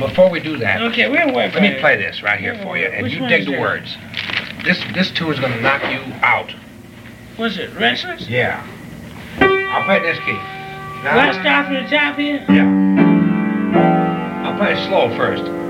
before we do that, Okay, we'll work. let me play this right here for you, and Which you one dig is the that? words. This tune is going to knock you out. What's it? Restless? Yeah. I'll play this key. Do I start from the top here? Yeah. I'll play it slow first.